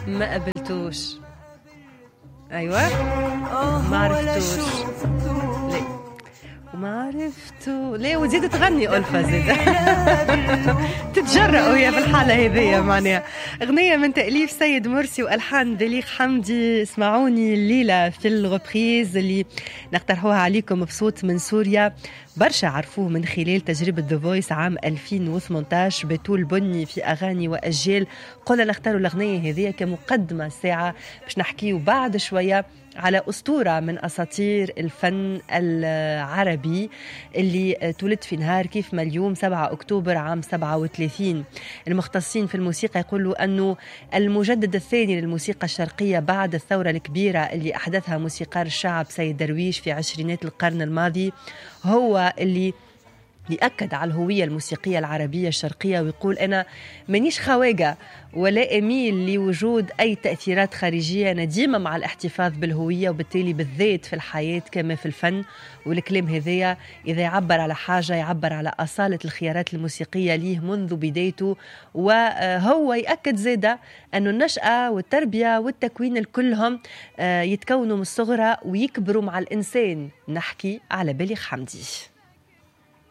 ما قبلتوش. أيوة ما عرفتوش. ليه وما عرفتو ليه وزيد تغني ألفا زيد تتجرأ وهي في الحالة هذية. معناها أغنية من تأليف سيد مرسي وألحان بليغ حمدي. اسمعوني الليلة في الغبريز اللي نقترحوها عليكم بصوت من سوريا. برشا عرفوه من خلال تجربة The Voice عام 2018 بتول بني في أغاني وأجيال. قلنا نختاروا الأغنية هذه كمقدمة ساعة باش نحكيه بعد شوية على أسطورة من أساطير الفن العربي اللي تولد في نهار كيف ما اليوم 7 أكتوبر عام 37. المختصين في الموسيقى يقولوا أنه المجدد الثاني للموسيقى الشرقية بعد الثورة الكبيرة اللي أحدثها موسيقار الشعب سيد درويش في عشرينات القرن الماضي هو اللي يأكد على الهوية الموسيقية العربية الشرقية ويقول أنا منيش خواجة ولا أميل لوجود أي تأثيرات خارجية. أنا ديما مع الاحتفاظ بالهوية وبالتالي بالذات في الحياة كما في الفن. والكلام هذايا إذا يعبر على حاجة يعبر على أصالة الخيارات الموسيقية ليه منذ بدايته. وهو يأكد زيادة أنه النشأة والتربية والتكوين الكلهم يتكونوا من الصغرى ويكبروا مع الإنسان. نحكي على بليغ حمدي.